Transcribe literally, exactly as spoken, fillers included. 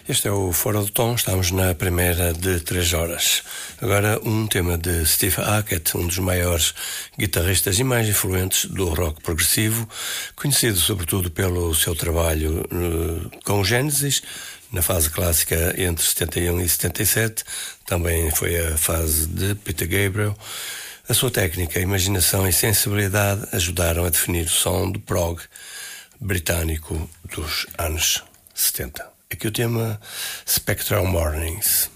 Este é o Fora do Tom, estamos na primeira de três horas. Agora um tema de Steve Hackett, um dos maiores guitarristas e mais influentes do rock progressivo, conhecido sobretudo pelo seu trabalho uh, com o Genesis, na fase clássica entre setenta e um e setenta e sete, também foi a fase de Peter Gabriel. A sua técnica, imaginação e sensibilidade ajudaram a definir o som do prog britânico dos anos setenta. Aqui o tema Spectral Mornings.